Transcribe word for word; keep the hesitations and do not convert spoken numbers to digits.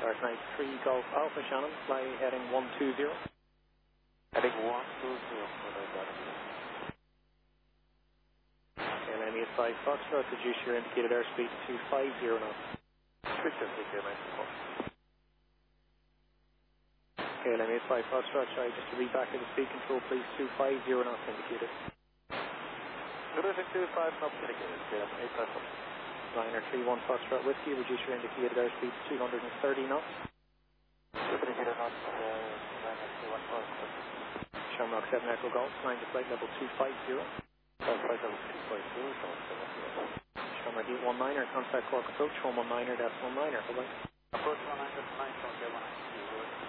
Start nine three Golf Alpha Shannon, fly heading one two zero. Heading one two zero for the bottom. K L M eight five Foxtrot, reduce your indicated airspeed to five zero knots. Switch and take your nineteen. K L M eight five Foxtrot, sorry, just to read back to the speed control, please, two five zero knots indicated. Cruising two five knots indicated, K L M eight five Foxtrot. Liner three one Foxtrot Whiskey, reduce your indicated airspeed to two hundred thirty knots. Indicated knots, uh, Liner three one Foxtrot. Shamrock seven Echo Golf, climb to flight level two five zero. Flight level two five zero, Shamrock seven Echo Golf. Shamrock eight one niner, contact Cork approach, one one niner, that's one niner, bye-bye. Approach one nine, that's nine, Shamrock eight one nine.